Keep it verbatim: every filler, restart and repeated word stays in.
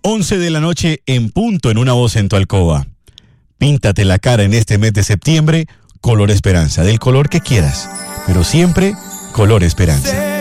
once de la noche en punto en Una Voz en tu alcoba. Píntate la cara en este mes de septiembre, color esperanza, del color que quieras, pero siempre color esperanza.